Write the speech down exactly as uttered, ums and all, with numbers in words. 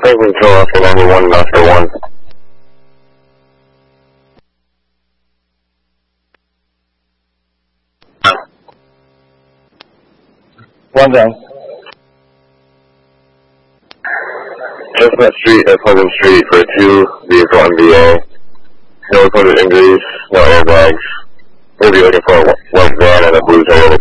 Franklin Control, Oscar ninety-one, Oscar one. One down. Chestnut Street at Pleasant Street for two vehicle M V A. No reported injuries, no airbags. We'll be looking for a white van and a blue Toyota.